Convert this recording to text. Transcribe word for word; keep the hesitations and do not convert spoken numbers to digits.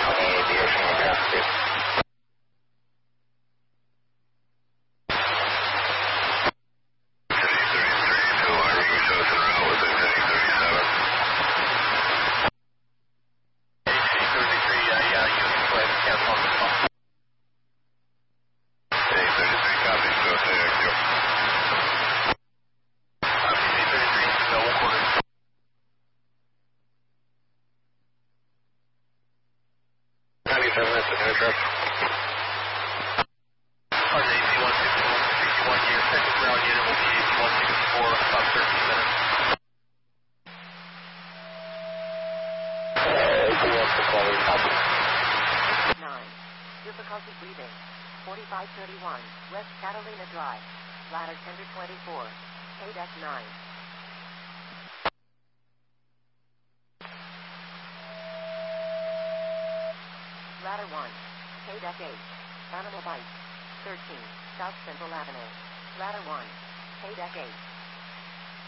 Difficulty breathing. forty-five thirty-one, West Catalina Drive. Ladder Tender twenty-four. K deck nine. Ladder one. K deck eight. Animal Bite. thirteen. South Central Avenue. Ladder one. K deck eight.